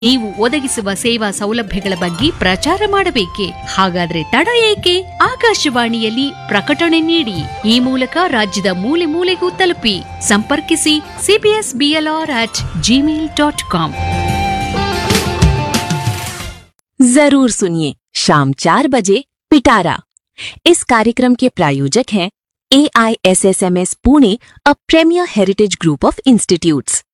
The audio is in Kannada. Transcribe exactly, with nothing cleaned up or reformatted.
ನೀವು ಒದಗಿಸುವ ಸೇವಾ ಸೌಲಭ್ಯಗಳ ಬಗ್ಗೆ ಪ್ರಚಾರ ಮಾಡಬೇಕೆ? ಹಾಗಾದ್ರೆ ತಡ ಏಕೆ? ಆಕಾಶವಾಣಿಯಲ್ಲಿ ಪ್ರಕಟಣೆ ನೀಡಿ. ಈ ಮೂಲಕ ರಾಜ್ಯದ ಮೂಲೆ ಮೂಲೆಗೂ ತಲುಪಿ. ಸಂಪರ್ಕಿಸಿ CBS BLR at Gmail dot com. जरूर सुनिए शाम चार बजे पिटारा। इस कार्यक्रम के प्रायोजक हैं ए I S S M S Pune, a premiere heritage group of institutes.